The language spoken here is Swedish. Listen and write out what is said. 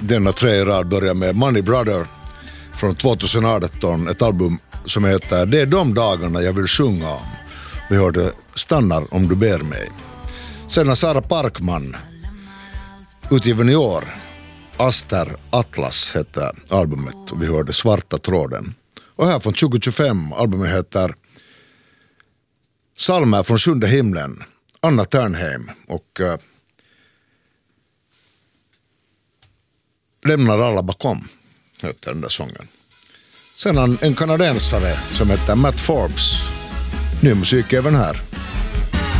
denna tre i rad börjar med Money Brother från 2018, ett album som heter Det är de dagarna jag vill sjunga om. Vi hörde Stannar om du ber mig. Sen har Sara Parkman utgiven i år. Aster Atlas heter albumet och vi hörde Svarta tråden. Och här från 2025, albumet heter Salmer från sjunde himlen, Anna Ternheim och Lämnar alla bakom heter den där sången. Sen en kanadensare som heter Matt Forbes. Ny musik även här.